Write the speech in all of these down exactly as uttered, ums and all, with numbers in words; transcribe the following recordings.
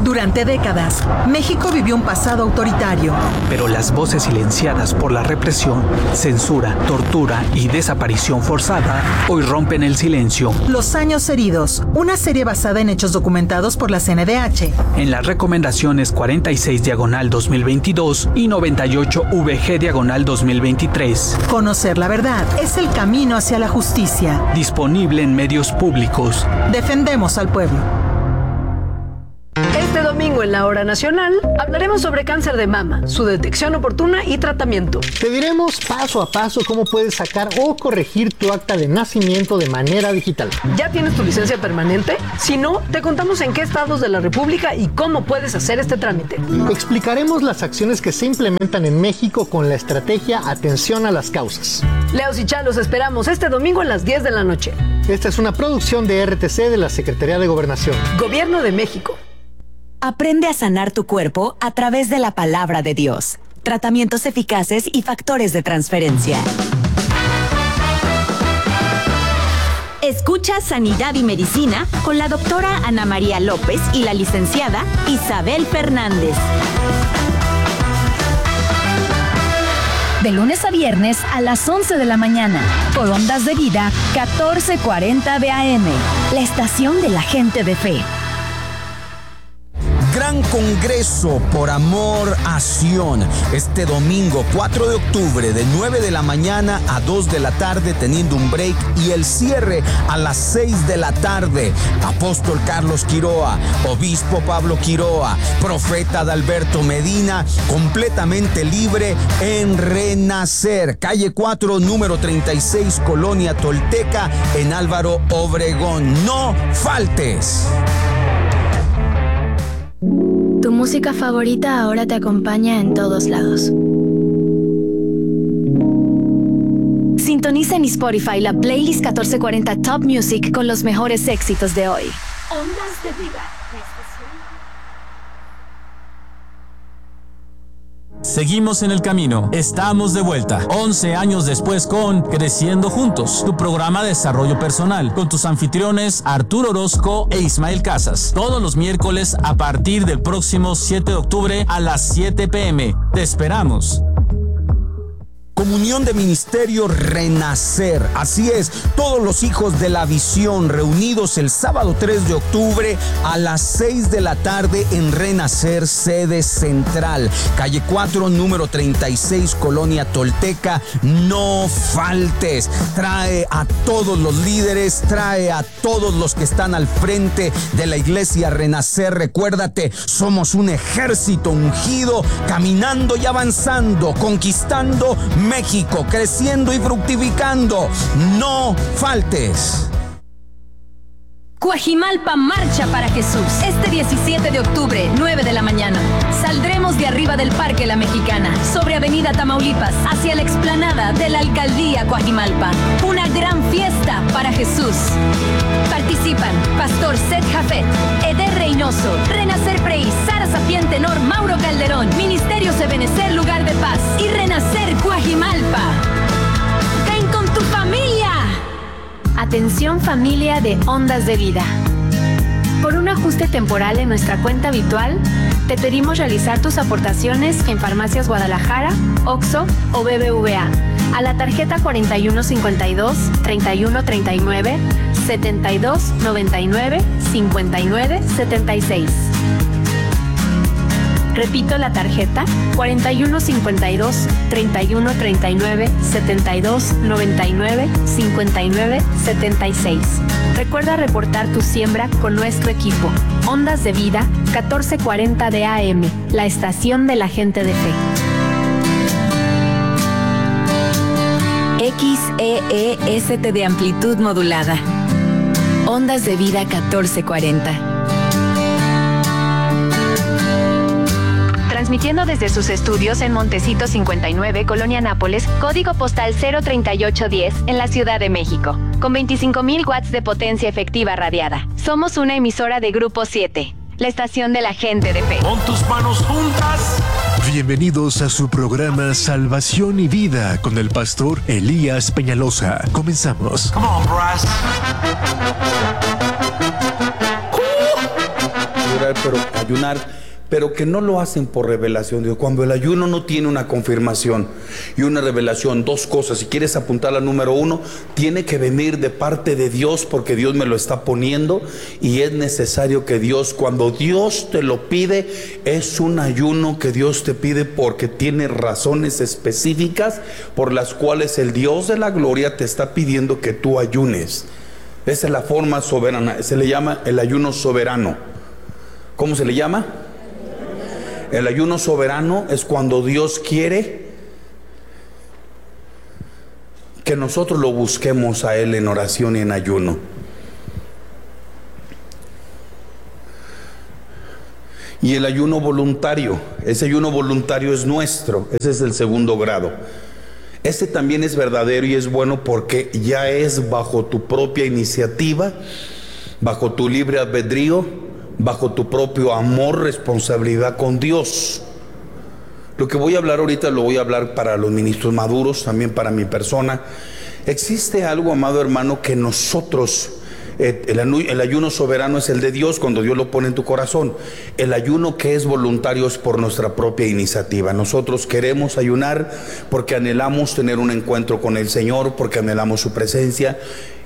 Durante décadas, México vivió un pasado autoritario. Pero las voces silenciadas por la represión, censura, tortura y desaparición forzada hoy rompen el silencio. Los años heridos, una serie basada en hechos documentados por la C N D H. En las recomendaciones cuarenta y seis diagonal dos mil veintidós y noventa y ocho V G diagonal dos mil veintitrés. Conocer la verdad es el camino hacia la justicia. Disponible en medios públicos. Defendemos al pueblo. Este domingo en la Hora Nacional hablaremos sobre cáncer de mama, su detección oportuna y tratamiento. Te diremos paso a paso cómo puedes sacar o corregir tu acta de nacimiento de manera digital. ¿Ya tienes tu licencia permanente? Si no, te contamos en qué estados de la República y cómo puedes hacer este trámite. Explicaremos las acciones que se implementan en México con la estrategia Atención a las Causas. Leos y Chalos esperamos este domingo a las diez de la noche. Esta es una producción de R T C de la Secretaría de Gobernación. Gobierno de México. Aprende a sanar tu cuerpo a través de la palabra de Dios. Tratamientos eficaces y factores de transferencia. Escucha Sanidad y Medicina con la doctora Ana María López y la licenciada Isabel Fernández. De lunes a viernes a las once de la mañana, por Ondas de Vida catorce cuarenta de A M, la estación de la gente de fe. Gran Congreso por Amor a Sion, este domingo cuatro de octubre de nueve de la mañana a dos de la tarde, teniendo un break, y el cierre a las seis de la tarde. Apóstol Carlos Quiroa, Obispo Pablo Quiroa, Profeta Adalberto Medina, completamente libre en Renacer, calle cuatro, número treinta y seis, Colonia Tolteca, en Álvaro Obregón. No faltes. Tu música favorita ahora te acompaña en todos lados. Sintoniza en Spotify la playlist catorce cuarenta Top Music con los mejores éxitos de hoy. Ondas de Vida. Seguimos en el camino. Estamos de vuelta. once años después con Creciendo Juntos, tu programa de desarrollo personal, con tus anfitriones Arturo Orozco e Ismael Casas. Todos los miércoles a partir del próximo siete de octubre a las siete pe eme. Te esperamos. Comunión de Ministerio Renacer. Así es, todos los hijos de la visión reunidos el sábado tres de octubre a las seis de la tarde en Renacer, sede central, calle cuatro, número treinta y seis, Colonia Tolteca. No faltes. Trae a todos los líderes, trae a todos los que están al frente de la iglesia Renacer. Recuérdate, somos un ejército ungido, caminando y avanzando, conquistando México, creciendo y fructificando. No faltes. Coajimalpa marcha para Jesús. Este diecisiete de octubre, nueve de la mañana. Saldremos de arriba del Parque La Mexicana, sobre Avenida Tamaulipas, hacia la explanada de la Alcaldía Coajimalpa. Una gran fiesta para Jesús. Participan Pastor Seth Jafet, Eder Reynoso, Renacer Prey, Sara Sapien Tenor, Mauro Calderón, Ministerio Ebenecer Lugar de Paz y Renacer Coajimalpa. ¡Ven con tu familia! Atención familia de Ondas de Vida. Por un ajuste temporal en nuestra cuenta habitual, te pedimos realizar tus aportaciones en Farmacias Guadalajara, Oxxo o B B V A a la tarjeta cuarenta y uno cincuenta y dos, treinta y uno treinta y nueve, setenta y dos noventa y nueve, cincuenta y nueve setenta y seis. Repito la tarjeta cuarenta y uno cincuenta y dos, treinta y uno treinta y nueve, setenta y dos noventa y nueve, cincuenta y nueve setenta y seis. Recuerda reportar tu siembra con nuestro equipo. Ondas de Vida, catorce cuarenta de A M, la estación de la gente de fe. X E E S T de amplitud modulada. Ondas de Vida catorce cuarenta. Transmitiendo desde sus estudios en Montecito cincuenta y nueve, Colonia Nápoles, código postal cero treinta y ocho diez, en la Ciudad de México, con veinticinco mil watts de potencia efectiva radiada. Somos una emisora de Grupo siete, la estación de la gente de fe. Pon tus manos juntas. Bienvenidos a su programa Salvación y Vida con el pastor Elías Peñalosa. Comenzamos. Come on, Bryce. traer, pero ayunar, pero que no lo hacen por revelación de Dios. Cuando el ayuno no tiene una confirmación y una revelación, dos cosas, si quieres apuntar la número uno, tiene que venir de parte de Dios, porque Dios me lo está poniendo, y es necesario que Dios, cuando Dios te lo pide, es un ayuno que Dios te pide porque tiene razones específicas por las cuales el Dios de la gloria te está pidiendo que tú ayunes. Esa es la forma soberana, se le llama el ayuno soberano. ¿Cómo se le llama? El ayuno soberano es cuando Dios quiere que nosotros lo busquemos a Él en oración y en ayuno. Y el ayuno voluntario, ese ayuno voluntario es nuestro, ese es el segundo grado. Este también es verdadero y es bueno porque ya es bajo tu propia iniciativa, bajo tu libre albedrío, bajo tu propio amor, responsabilidad con Dios. Lo que voy a hablar ahorita lo voy a hablar para los ministros maduros, también para mi persona. Existe algo, amado hermano, que nosotros, eh, el, el ayuno soberano es el de Dios cuando Dios lo pone en tu corazón. El ayuno que es voluntario es por nuestra propia iniciativa. Nosotros queremos ayunar porque anhelamos tener un encuentro con el Señor, porque anhelamos su presencia.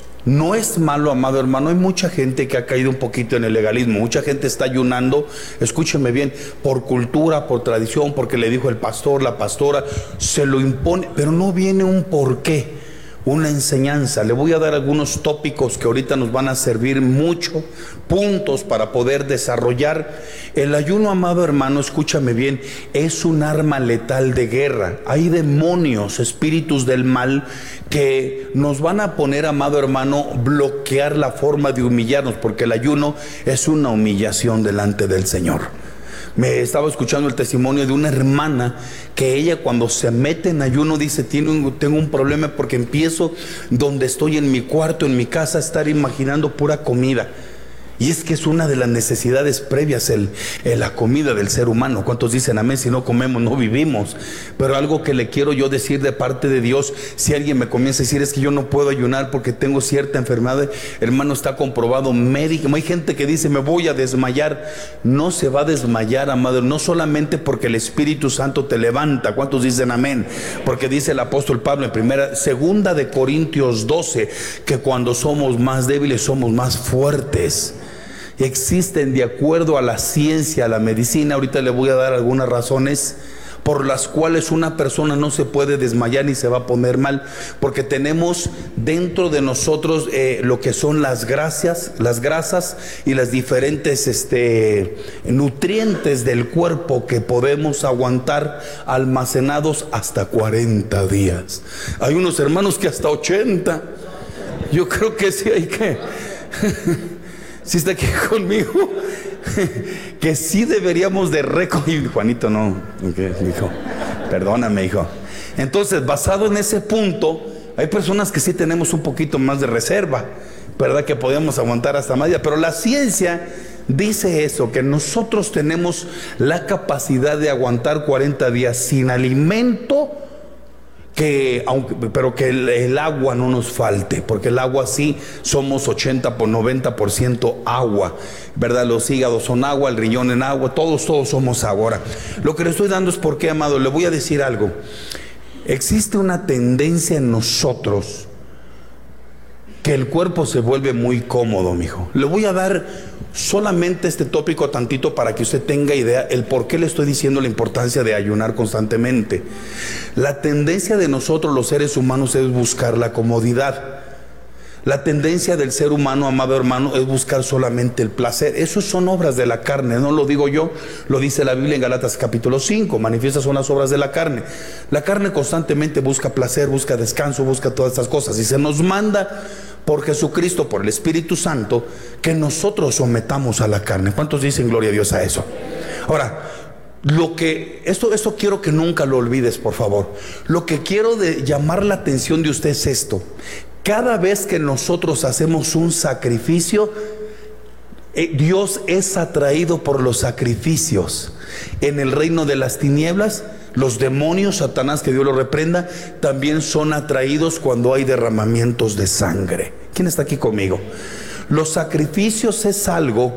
No es malo, amado hermano. Hay mucha gente que ha caído un poquito en el legalismo. Mucha gente está ayunando, escúcheme bien, por cultura, por tradición, porque le dijo el pastor, la pastora, se lo impone, pero no viene un porqué, una enseñanza. Le voy a dar algunos tópicos que ahorita nos van a servir mucho, puntos para poder desarrollar. El ayuno, amado hermano, escúchame bien, es un arma letal de guerra. Hay demonios, espíritus del mal, que nos van a poner, amado hermano, bloquear la forma de humillarnos, porque el ayuno es una humillación delante del Señor. Me estaba escuchando el testimonio de una hermana que ella, cuando se mete en ayuno, dice: Tiene un, tengo un problema porque empiezo donde estoy en mi cuarto, en mi casa, a estar imaginando pura comida. Y es que es una de las necesidades previas, el, el, la comida del ser humano. ¿Cuántos dicen amén? Si no comemos, no vivimos. Pero algo que le quiero yo decir de parte de Dios, si alguien me comienza a decir: es que yo no puedo ayunar porque tengo cierta enfermedad, hermano, está comprobado médico. Hay gente que dice: me voy a desmayar. No se va a desmayar, amado, no solamente porque el Espíritu Santo te levanta. ¿Cuántos dicen amén? Porque dice el apóstol Pablo en primera, segunda de Corintios doce, que cuando somos más débiles somos más fuertes. Existen, de acuerdo a la ciencia, a la medicina, ahorita le voy a dar algunas razones por las cuales una persona no se puede desmayar ni se va a poner mal, porque tenemos dentro de nosotros eh, lo que son las grasas, las grasas y las diferentes este, nutrientes del cuerpo que podemos aguantar almacenados hasta cuarenta días. Hay unos hermanos que hasta ochenta. Yo creo que sí hay que... Si está aquí conmigo, que sí deberíamos de recoger. Juanito, no, okay, hijo, perdóname, hijo. Entonces, basado en ese punto, hay personas que sí tenemos un poquito más de reserva, ¿verdad? Que podemos aguantar hasta más días. Pero la ciencia dice eso, que nosotros tenemos la capacidad de aguantar cuarenta días sin alimento, que aunque, pero que el, el agua no nos falte, porque el agua sí somos ochenta por noventa por ciento agua, ¿verdad? Los hígados son agua, el riñón en agua, todos, todos somos agua. Ahora, lo que le estoy dando es porque, amado, le voy a decir algo. Existe una tendencia en nosotros que el cuerpo se vuelve muy cómodo, mijo. Le voy a dar solamente este tópico tantito para que usted tenga idea el por qué le estoy diciendo la importancia de ayunar constantemente. La tendencia de nosotros los seres humanos es buscar la comodidad. La tendencia del ser humano, amado hermano, es buscar solamente el placer. Eso son obras de la carne, no lo digo yo, lo dice la Biblia en Gálatas capítulo cinco. Manifiestas son las obras de la carne. La carne constantemente busca placer, busca descanso, busca todas estas cosas. Y se nos manda por Jesucristo, por el Espíritu Santo, que nosotros sometamos a la carne. ¿Cuántos dicen gloria a Dios a eso? Ahora, lo que, esto, esto quiero que nunca lo olvides, por favor. Lo que quiero de llamar la atención de usted es esto. Cada vez que nosotros hacemos un sacrificio, eh, Dios es atraído por los sacrificios. En el reino de las tinieblas, los demonios, Satanás, que Dios lo reprenda, también son atraídos cuando hay derramamientos de sangre. ¿Quién está aquí conmigo? Los sacrificios es algo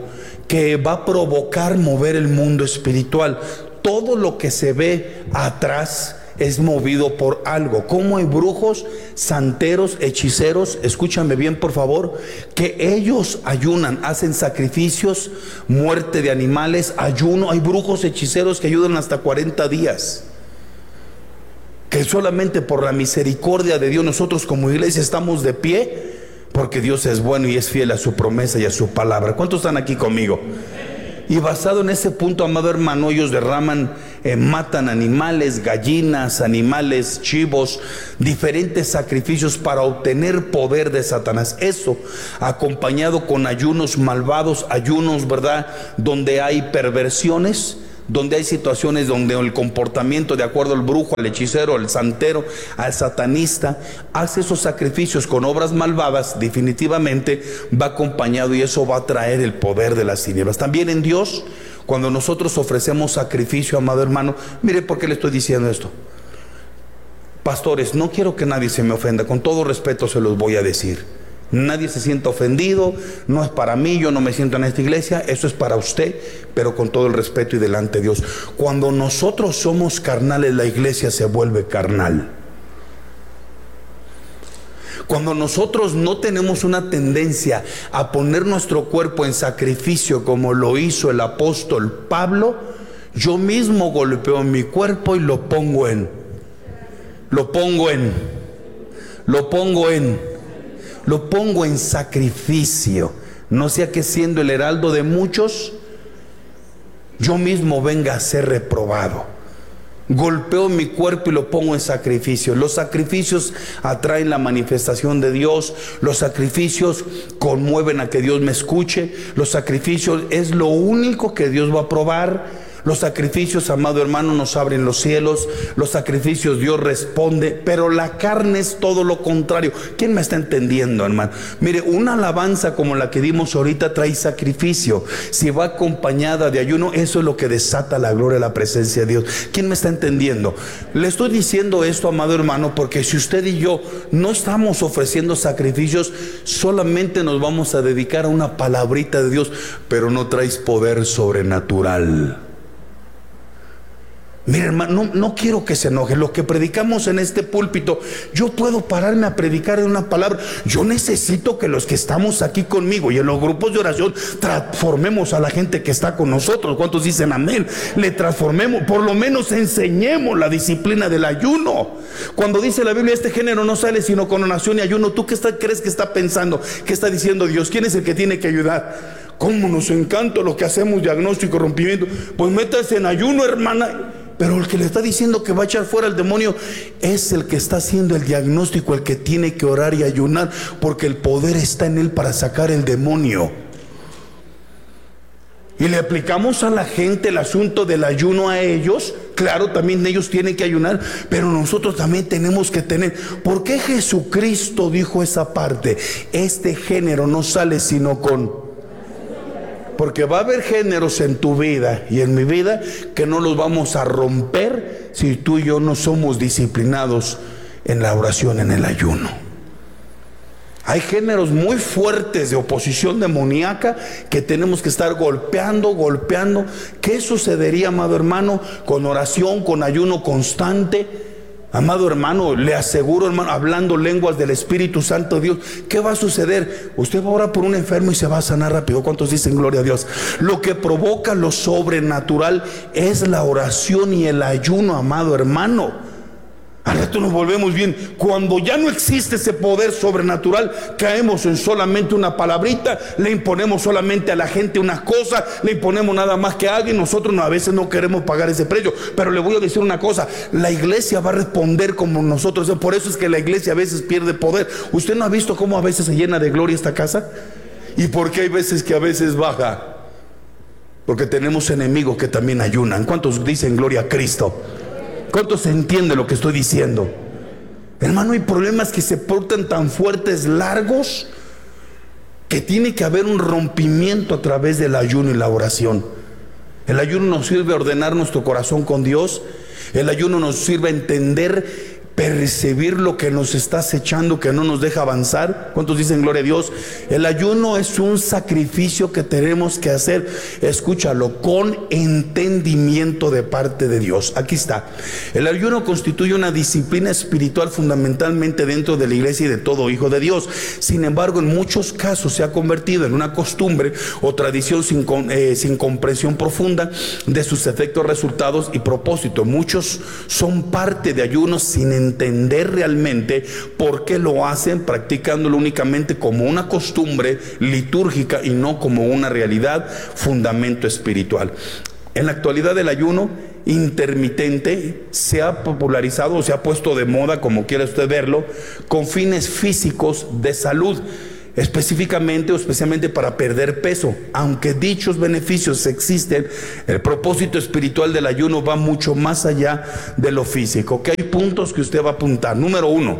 que va a provocar mover el mundo espiritual. Todo lo que se ve atrás es movido por algo. Como hay brujos, santeros, hechiceros, escúchame bien por favor, que ellos ayunan, hacen sacrificios, muerte de animales, ayuno. Hay brujos, hechiceros que ayudan hasta cuarenta días. Que solamente por la misericordia de Dios nosotros como iglesia estamos de pie, porque Dios es bueno y es fiel a su promesa y a su palabra. ¿Cuántos están aquí conmigo? Y basado en ese punto, amado hermano, ellos derraman, eh, matan animales, gallinas, animales, chivos, diferentes sacrificios para obtener poder de Satanás. Eso acompañado con ayunos malvados, ayunos, ¿verdad?, donde hay perversiones, donde hay situaciones donde el comportamiento, de acuerdo al brujo, al hechicero, al santero, al satanista, hace esos sacrificios con obras malvadas, definitivamente va acompañado, y eso va a traer el poder de las tinieblas. También en Dios, cuando nosotros ofrecemos sacrificio, amado hermano, mire por qué le estoy diciendo esto. Pastores, no quiero que nadie se me ofenda, con todo respeto se los voy a decir. Nadie se sienta ofendido, no es para mí, yo no me siento en esta iglesia, eso es para usted, pero con todo el respeto y delante de Dios. Cuando nosotros somos carnales, la iglesia se vuelve carnal. Cuando nosotros no tenemos una tendencia a poner nuestro cuerpo en sacrificio como lo hizo el apóstol Pablo, yo mismo golpeo mi cuerpo y lo pongo en, lo pongo en, lo pongo en, lo pongo en sacrificio, no sea que siendo el heraldo de muchos, yo mismo venga a ser reprobado. Golpeo mi cuerpo y lo pongo en sacrificio. Los sacrificios atraen la manifestación de Dios. Los sacrificios conmueven a que Dios me escuche. Los sacrificios es lo único que Dios va a probar. Los sacrificios, amado hermano, nos abren los cielos. Los sacrificios Dios responde, pero la carne es todo lo contrario. ¿Quién me está entendiendo, hermano? Mire, una alabanza como la que dimos ahorita trae sacrificio. Si va acompañada de ayuno, eso es lo que desata la gloria, la presencia de Dios. ¿Quién me está entendiendo? Le estoy diciendo esto, amado hermano, porque si usted y yo no estamos ofreciendo sacrificios, solamente nos vamos a dedicar a una palabrita de Dios, pero no traes poder sobrenatural. Mira, hermano, no, no quiero que se enoje. Lo que predicamos en este púlpito, yo puedo pararme a predicar de una palabra. Yo necesito que los que estamos aquí conmigo y en los grupos de oración transformemos a la gente que está con nosotros. ¿Cuántos dicen amén? Le transformemos, por lo menos enseñemos la disciplina del ayuno. Cuando dice la Biblia, este género no sale sino con oración y ayuno, ¿tú qué está, crees que está pensando? ¿Qué está diciendo Dios? ¿Quién es el que tiene que ayudar? ¿Cómo nos encanta lo que hacemos, diagnóstico, rompimiento? Pues métase en ayuno, hermana. Pero el que le está diciendo que va a echar fuera al demonio es el que está haciendo el diagnóstico, el que tiene que orar y ayunar, porque el poder está en él para sacar el demonio. Y le aplicamos a la gente el asunto del ayuno a ellos. Claro, también ellos tienen que ayunar, pero nosotros también tenemos que tener. ¿Por qué Jesucristo dijo esa parte? Este género no sale sino con... Porque va a haber géneros en tu vida y en mi vida que no los vamos a romper si tú y yo no somos disciplinados en la oración, en el ayuno. Hay géneros muy fuertes de oposición demoníaca que tenemos que estar golpeando, golpeando. ¿Qué sucedería, amado hermano, con oración, con ayuno constante? Amado hermano, le aseguro, hermano, hablando lenguas del Espíritu Santo de Dios, ¿qué va a suceder? Usted va a orar por un enfermo y se va a sanar rápido. ¿Cuántos dicen gloria a Dios? Lo que provoca lo sobrenatural es la oración y el ayuno, amado hermano. Al rato nos volvemos bien. Cuando ya no existe ese poder sobrenatural, caemos en solamente una palabrita, le imponemos solamente a la gente una cosa, le imponemos nada más que haga, y nosotros a veces no queremos pagar ese precio. Pero le voy a decir una cosa, la iglesia va a responder como nosotros. Por eso es que la iglesia a veces pierde poder. ¿Usted no ha visto cómo a veces se llena de gloria esta casa? ¿Y por qué hay veces que a veces baja? Porque tenemos enemigos que también ayunan. ¿Cuántos dicen gloria a Cristo? ¿Cuántos se entiende lo que estoy diciendo? Hermano, hay problemas que se portan tan fuertes, largos, que tiene que haber un rompimiento a través del ayuno y la oración. El ayuno nos sirve a ordenar nuestro corazón con Dios. El ayuno nos sirve a entender percibir lo que nos está acechando, que no nos deja avanzar. ¿Cuántos dicen gloria a Dios? El ayuno es un sacrificio que tenemos que hacer, escúchalo, con entendimiento de parte de Dios. Aquí está. El ayuno constituye una disciplina espiritual fundamentalmente dentro de la iglesia y de todo hijo de Dios. Sin embargo, en muchos casos se ha convertido en una costumbre o tradición sin, eh, sin comprensión profunda de sus efectos, resultados y propósito. Muchos son parte de ayunos sin entender realmente por qué lo hacen, practicándolo únicamente como una costumbre litúrgica y no como una realidad, fundamento espiritual. En la actualidad, el ayuno intermitente se ha popularizado o se ha puesto de moda, como quiera usted verlo, con fines físicos de salud, específicamente o especialmente para perder peso. Aunque dichos beneficios existen, el propósito espiritual del ayuno va mucho más allá de lo físico. Que hay puntos que usted va a apuntar. Número uno,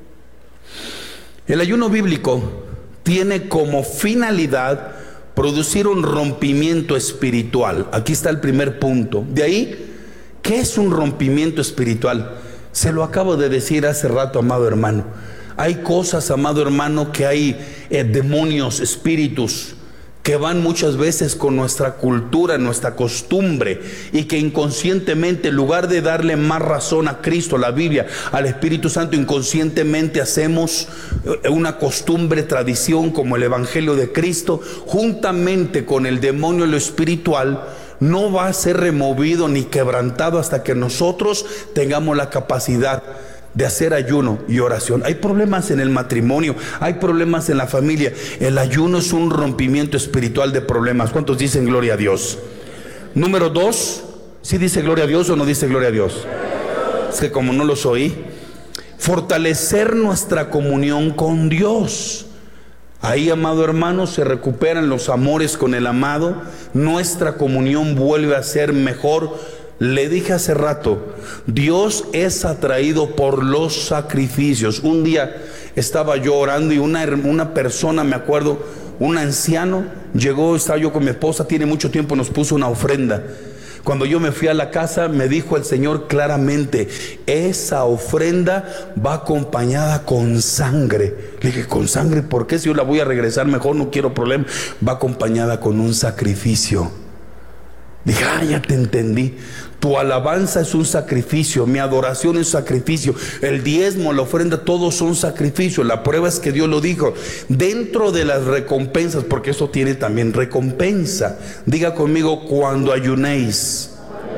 el ayuno bíblico tiene como finalidad producir un rompimiento espiritual. Aquí está el primer punto. De ahí, ¿qué es un rompimiento espiritual? Se lo acabo de decir hace rato, amado hermano. Hay cosas, amado hermano, que hay eh, demonios, espíritus, que van muchas veces con nuestra cultura, nuestra costumbre, y que inconscientemente, en lugar de darle más razón a Cristo, la Biblia, al Espíritu Santo, inconscientemente hacemos una costumbre, tradición, como el Evangelio de Cristo, juntamente con el demonio y lo espiritual. No va a ser removido ni quebrantado hasta que nosotros tengamos la capacidad de hacer ayuno y oración. Hay problemas en el matrimonio, hay problemas en la familia. El ayuno es un rompimiento espiritual de problemas. ¿Cuántos dicen gloria a Dios? Número dos, ¿sí dice gloria a Dios o no dice gloria a Dios? Es que como no los oí. Fortalecer nuestra comunión con Dios. Ahí, amado hermano, se recuperan los amores con el amado. Nuestra comunión vuelve a ser mejor. Le dije hace rato, Dios es atraído por los sacrificios. Un día estaba yo orando y una, una persona, me acuerdo, un anciano, llegó, estaba yo con mi esposa, tiene mucho tiempo, nos puso una ofrenda. Cuando yo me fui a la casa, me dijo el Señor claramente, esa ofrenda va acompañada con sangre. Le dije, ¿con sangre? ¿Por qué? Si yo la voy a regresar mejor, no quiero problema. Va acompañada con un sacrificio. Dije, ah, ya te entendí. Tu alabanza es un sacrificio, mi adoración es sacrificio, el diezmo, la ofrenda, todos son sacrificios. La prueba es que Dios lo dijo. Dentro de las recompensas, porque eso tiene también recompensa. Diga conmigo, cuando ayunéis.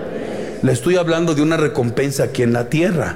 Le estoy hablando de una recompensa aquí en la tierra.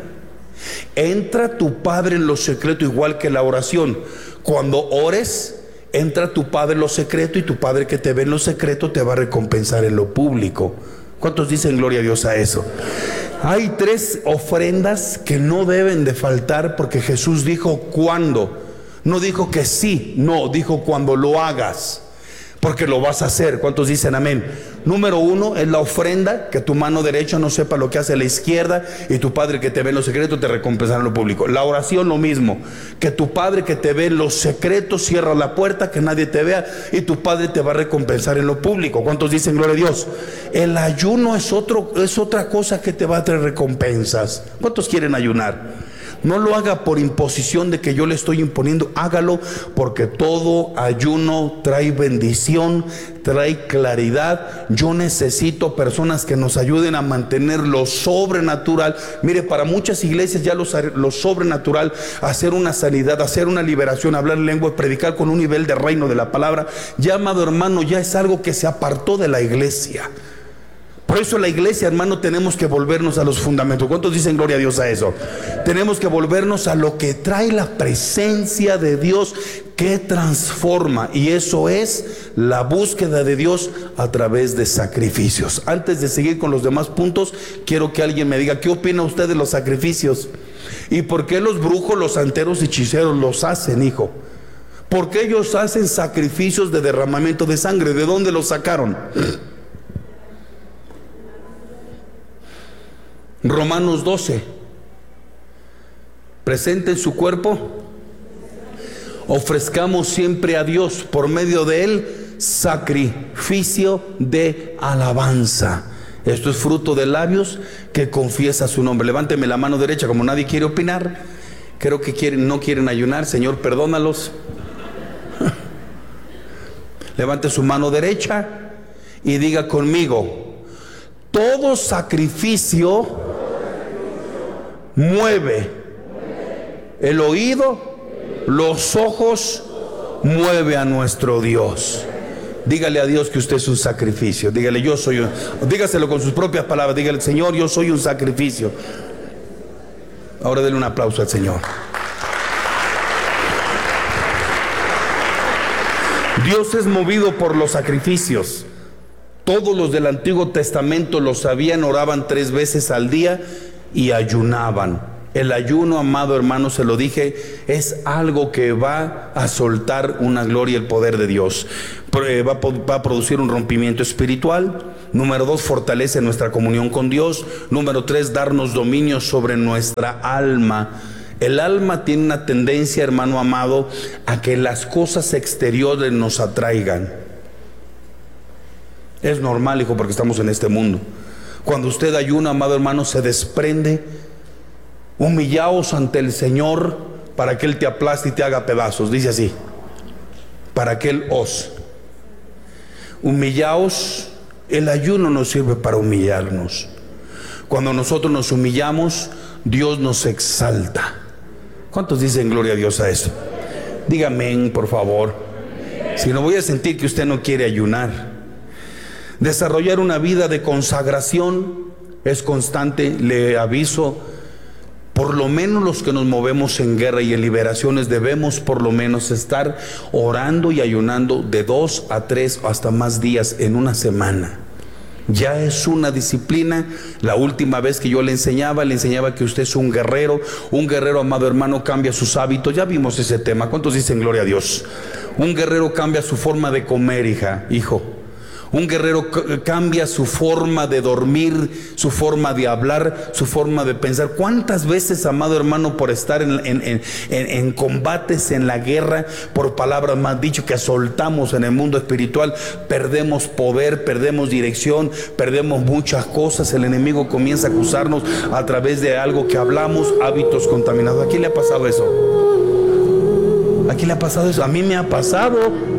Entra tu Padre en lo secreto, igual que la oración. Cuando ores, entra tu Padre en lo secreto, y tu Padre que te ve en lo secreto te va a recompensar en lo público. ¿Cuántos dicen gloria a Dios a eso? Hay tres ofrendas que no deben de faltar, porque Jesús dijo cuándo. No dijo que sí, no, dijo cuando lo hagas, porque lo vas a hacer. ¿Cuántos dicen amén? Número uno es la ofrenda, que tu mano derecha no sepa lo que hace la izquierda, y tu Padre que te ve en lo secreto te recompensará en lo público. La oración, lo mismo, que tu Padre que te ve en lo secreto cierra la puerta, que nadie te vea, y tu Padre te va a recompensar en lo público. ¿Cuántos dicen gloria a Dios? El ayuno es, otro, es otra cosa que te va a traer recompensas. ¿Cuántos quieren ayunar? No lo haga por imposición de que yo le estoy imponiendo, hágalo porque todo ayuno trae bendición, trae claridad. Yo necesito personas que nos ayuden a mantener lo sobrenatural. Mire, para muchas iglesias ya lo, lo sobrenatural, hacer una sanidad, hacer una liberación, hablar lengua, predicar con un nivel de reino de la palabra, ya, amado hermano, ya es algo que se apartó de la iglesia. Por eso la iglesia, hermano, tenemos que volvernos a los fundamentos. ¿Cuántos dicen gloria a Dios a eso? Tenemos que volvernos a lo que trae la presencia de Dios, que transforma, y eso es la búsqueda de Dios a través de sacrificios. Antes de seguir con los demás puntos, quiero que alguien me diga, ¿qué opina usted de los sacrificios? ¿Y por qué los brujos, los santeros y hechiceros los hacen, hijo? ¿Por qué ellos hacen sacrificios de derramamiento de sangre? ¿De dónde los sacaron? Romanos doce. Presenten su cuerpo, ofrezcamos siempre a Dios por medio de él sacrificio de alabanza. Esto es fruto de labios que confiesa su nombre. Levánteme la mano derecha, como nadie quiere opinar. Creo que quieren, no quieren ayunar. Señor, perdónalos. Levante su mano derecha y diga conmigo: todo sacrificio mueve el oído, los ojos, mueve a nuestro Dios. Dígale a Dios que usted es un sacrificio. Dígale: yo soy un... Dígaselo con sus propias palabras. Dígale: Señor, yo soy un sacrificio. Ahora denle un aplauso al Señor. Dios es movido por los sacrificios. Todos los del Antiguo Testamento lo sabían, oraban tres veces al día y ayunaban. El ayuno, amado hermano, se lo dije, es algo que va a soltar una gloria, el poder de Dios. Va a, va a producir un rompimiento espiritual. Número dos, fortalece nuestra comunión con Dios. Número tres, darnos dominio sobre nuestra alma. El alma tiene una tendencia, hermano amado, a que las cosas exteriores nos atraigan. Es normal, hijo, porque estamos en este mundo. Cuando usted ayuna, amado hermano, se desprende. Humillaos ante el Señor para que Él te aplaste y te haga pedazos. Dice así: para que Él os. Humillaos. El ayuno nos sirve para humillarnos. Cuando nosotros nos humillamos, Dios nos exalta. ¿Cuántos dicen gloria a Dios a eso? Dígame, por favor. Si no, voy a sentir que usted no quiere ayunar. Desarrollar una vida de consagración es constante. Le aviso, por lo menos los que nos movemos en guerra y en liberaciones debemos por lo menos estar orando y ayunando de dos a tres o hasta más días en una semana. Ya es una disciplina. La última vez que yo le enseñaba, le enseñaba que usted es un guerrero. Un guerrero, amado hermano, cambia sus hábitos. Ya vimos ese tema. ¿Cuántos dicen gloria a Dios? Un guerrero cambia su forma de comer, hija, hijo. Un guerrero cambia su forma de dormir, su forma de hablar, su forma de pensar. ¿Cuántas veces, amado hermano, por estar en, en, en, en combates, en la guerra, por palabras más dicho que soltamos en el mundo espiritual, perdemos poder, perdemos dirección, perdemos muchas cosas? El enemigo comienza a acusarnos a través de algo que hablamos, hábitos contaminados. ¿A quién le ha pasado eso? ¿A quién le ha pasado eso? A mí me ha pasado.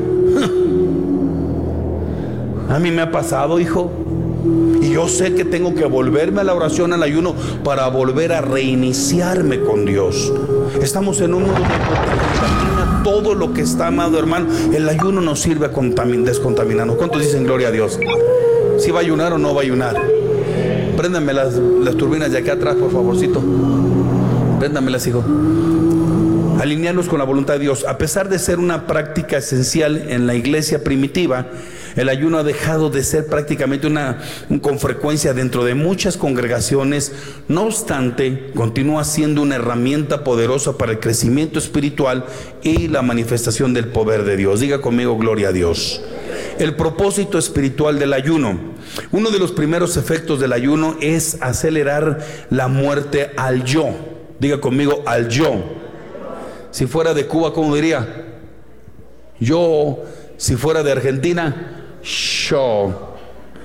A mí me ha pasado, hijo. Y yo sé que tengo que volverme a la oración, al ayuno, para volver a reiniciarme con Dios. Estamos en un mundo que contamina todo lo que está, amado hermano. El ayuno nos sirve a descontaminarnos. ¿Cuántos dicen gloria a Dios? ¿Si va a ayunar o no va a ayunar? Préndame las, las turbinas de acá atrás, por favorcito. Préndamelas, hijo. Alinearnos con la voluntad de Dios. A pesar de ser una práctica esencial en la iglesia primitiva, el ayuno ha dejado de ser prácticamente una, con frecuencia dentro de muchas congregaciones. No obstante, continúa siendo una herramienta poderosa para el crecimiento espiritual y la manifestación del poder de Dios. Diga conmigo, gloria a Dios. El propósito espiritual del ayuno. Uno de los primeros efectos del ayuno es acelerar la muerte al yo. Diga conmigo, al yo. Si fuera de Cuba, ¿cómo diría? Yo. Si fuera de Argentina, yo.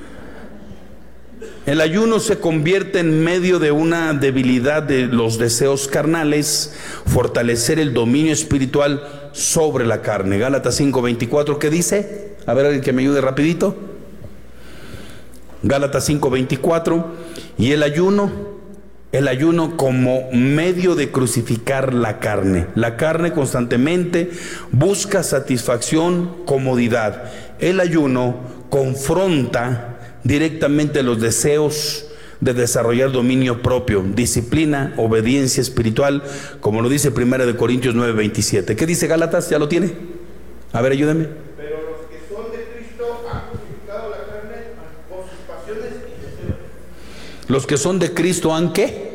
El ayuno se convierte en medio de una debilidad de los deseos carnales, fortalecer el dominio espiritual sobre la carne. Gálatas cinco veinticuatro, ¿qué dice? A ver, alguien que me ayude rapidito. Gálatas cinco veinticuatro. Y el ayuno, el ayuno como medio de crucificar la carne. La carne constantemente busca satisfacción, comodidad. El ayuno confronta directamente los deseos de desarrollar dominio propio, disciplina, obediencia espiritual, como lo dice primera de Corintios nueve veintisiete. ¿Qué dice Gálatas? ¿Ya lo tiene? A ver, ayúdame. Pero los que son de Cristo han crucificado la carne con sus pasiones y deseos. Los que son de Cristo han ¿qué?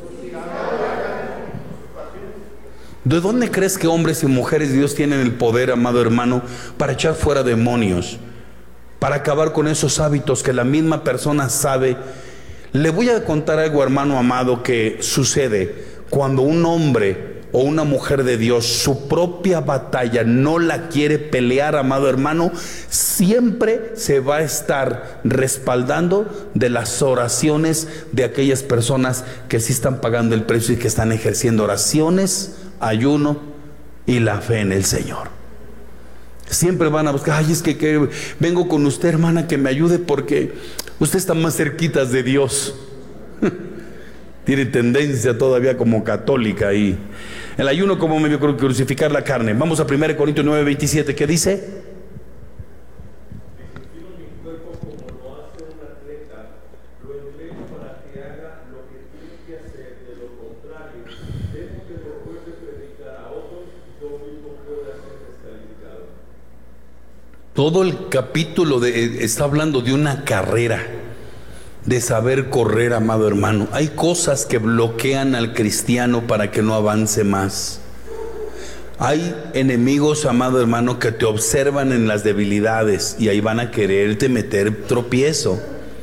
¿De dónde crees que hombres y mujeres de Dios tienen el poder, amado hermano, para echar fuera demonios, para acabar con esos hábitos que la misma persona sabe? Le voy a contar algo, hermano amado, que sucede cuando un hombre o una mujer de Dios su propia batalla no la quiere pelear, amado hermano, siempre se va a estar respaldando de las oraciones de aquellas personas que sí están pagando el precio y que están ejerciendo oraciones, ayuno y la fe en el Señor. Siempre van a buscar, ay, es que, que vengo con usted, hermana, que me ayude porque usted está más cerquitas de Dios. Tiene tendencia todavía como católica y el ayuno como medio de crucificar la carne. Vamos a primera Corintios nueve veintisiete, ¿qué dice? Todo el capítulo de, está hablando de una carrera, de saber correr, amado hermano. Hay cosas que bloquean al cristiano para que no avance más. Hay enemigos, amado hermano, que te observan en las debilidades y ahí van a quererte meter tropiezo.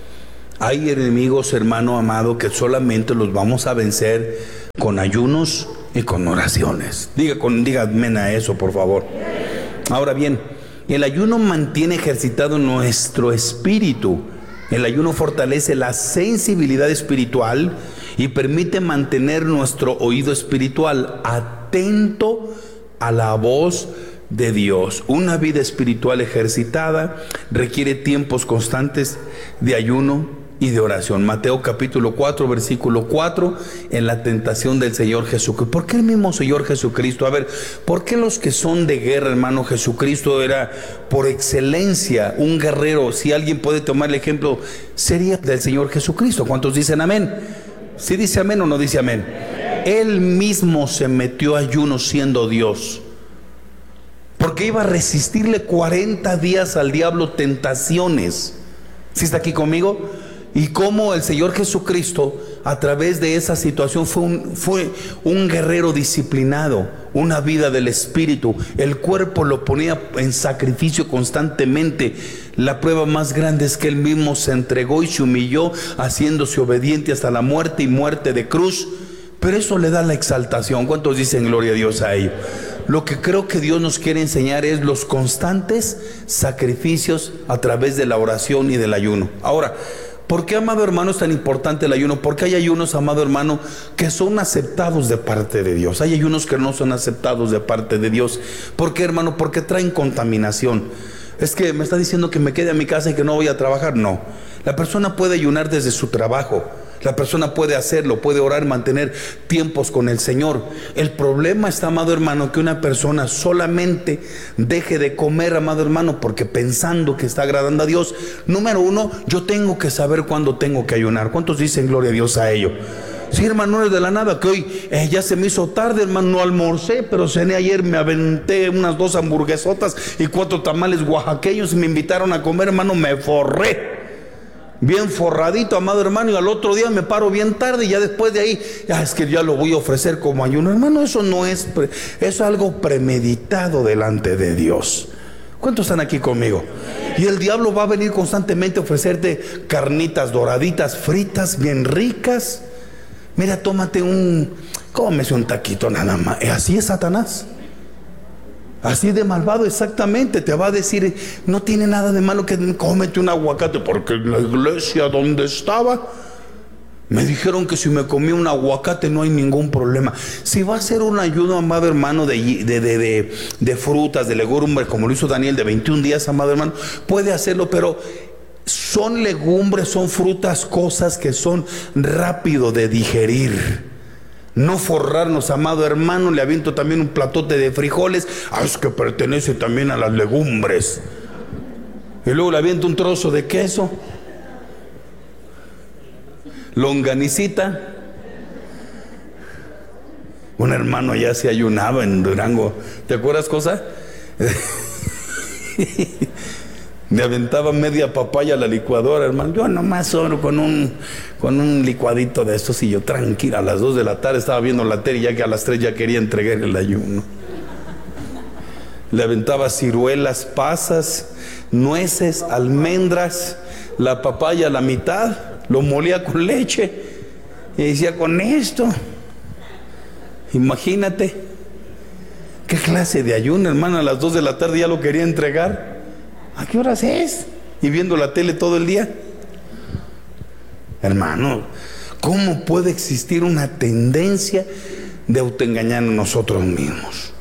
Hay enemigos, hermano amado, que solamente los vamos a vencer con ayunos y con oraciones. Diga, con, diga amén a eso, por favor. Ahora bien, el ayuno mantiene ejercitado nuestro espíritu. El ayuno fortalece la sensibilidad espiritual y permite mantener nuestro oído espiritual atento a la voz de Dios. Una vida espiritual ejercitada requiere tiempos constantes de ayuno y de oración. Mateo capítulo cuatro, versículo cuatro, en la tentación del Señor Jesucristo. ¿Por qué el mismo Señor Jesucristo? A ver, ¿por qué los que son de guerra, hermano? Jesucristo era por excelencia un guerrero. Si alguien puede tomar el ejemplo, sería del Señor Jesucristo. ¿Cuántos dicen amén? ¿Sí dice amén o no dice amén? Él mismo se metió a ayuno siendo Dios, porque iba a resistirle cuarenta días al diablo tentaciones. ¿Sí está aquí conmigo? Y cómo el Señor Jesucristo a través de esa situación fue un, fue un guerrero disciplinado, una vida del Espíritu. El cuerpo lo ponía en sacrificio constantemente. La prueba más grande es que él mismo se entregó y se humilló, haciéndose obediente hasta la muerte y muerte de cruz. Pero eso le da la exaltación. ¿Cuántos dicen gloria a Dios a ello? Lo que creo que Dios nos quiere enseñar es los constantes sacrificios a través de la oración y del ayuno. Ahora, ¿por qué, amado hermano, es tan importante el ayuno? Porque hay ayunos, amado hermano, que son aceptados de parte de Dios. Hay ayunos que no son aceptados de parte de Dios. ¿Por qué, hermano? Porque traen contaminación. Es que me está diciendo que me quede a mi casa y que no voy a trabajar. No, la persona puede ayunar desde su trabajo. La persona puede hacerlo, puede orar, mantener tiempos con el Señor. El problema está, amado hermano, que una persona solamente deje de comer, amado hermano, porque pensando que está agradando a Dios. Número uno, yo tengo que saber cuándo tengo que ayunar. ¿Cuántos dicen gloria a Dios a ello? Sí, hermano, no es de la nada que hoy eh, ya se me hizo tarde, hermano, no almorcé, pero cené ayer, me aventé unas dos hamburguesotas y cuatro tamales oaxaqueños y me invitaron a comer, hermano, me forré. Bien forradito, amado hermano, y al otro día me paro bien tarde y ya después de ahí, ya es que ya lo voy a ofrecer como ayuno. Hermano, eso no es, eso es algo premeditado delante de Dios. ¿Cuántos están aquí conmigo? Y el diablo va a venir constantemente a ofrecerte carnitas doraditas, fritas, bien ricas. Mira, tómate un, cómese un taquito nada más. Así es Satanás. Así de malvado, exactamente. Te va a decir, no tiene nada de malo que cómete un aguacate, porque en la iglesia donde estaba me dijeron que si me comía un aguacate no hay ningún problema. Si va a hacer un ayuno, amado hermano, de, de, de, de, de frutas, de legumbres, como lo hizo Daniel, de veintiún días, amado hermano, puede hacerlo, pero son legumbres, son frutas, cosas que son rápido de digerir. No forrarnos, amado hermano. Le aviento también un platote de frijoles. Ah, es que pertenece también a las legumbres. Y luego le aviento un trozo de queso, longanicita. Un hermano ya se ayunaba en Durango. ¿Te acuerdas, cosa? Me aventaba media papaya a la licuadora, hermano. Yo nomás solo con un, con un licuadito de estos y yo tranquila. A las dos de la tarde estaba viendo la tele, ya que a las tres ya quería entregar el ayuno. Le aventaba ciruelas, pasas, nueces, almendras, la papaya a la mitad, lo molía con leche y decía, con esto. Imagínate. ¿Qué clase de ayuno, hermano? A las dos de la tarde ya lo quería entregar. ¿A qué horas es? Y viendo la tele todo el día. Hermano, ¿cómo puede existir una tendencia de autoengañarnos nosotros mismos?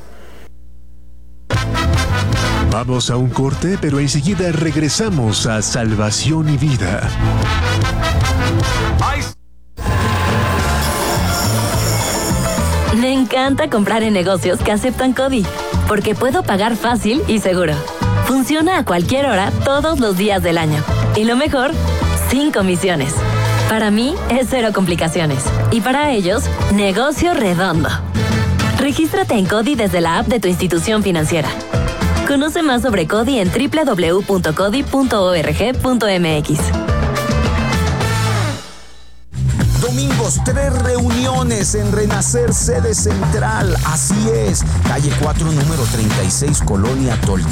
Vamos a un corte, pero enseguida regresamos a Salvación y Vida. Me encanta comprar en negocios que aceptan CODI, porque puedo pagar fácil y seguro. Funciona a cualquier hora, todos los días del año. Y lo mejor, sin comisiones. Para mí es cero complicaciones. Y para ellos, negocio redondo. Regístrate en CODI desde la app de tu institución financiera. Conoce más sobre CODI en doble u doble u doble u punto codi punto org punto m x. Domingos, tres reuniones en Renacer, sede central. Así es, calle cuatro, número treinta y seis, Colonia Tolquín.